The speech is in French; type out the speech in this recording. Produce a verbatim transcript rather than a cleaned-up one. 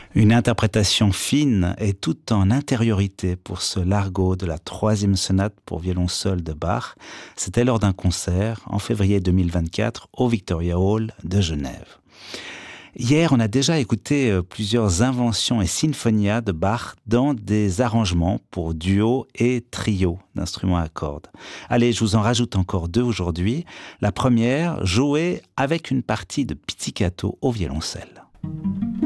Une interprétation fine et tout en intériorité pour ce largo de la troisième sonate pour violon seul de Bach. C'était lors d'un concert en février deux mille vingt-quatre au Victoria Hall de Genève. Hier, on a déjà écouté plusieurs inventions et sinfonias de Bach dans des arrangements pour duo et trio d'instruments à cordes. Allez, je vous en rajoute encore deux aujourd'hui. La première, jouée avec une partie de pizzicato au violoncelle.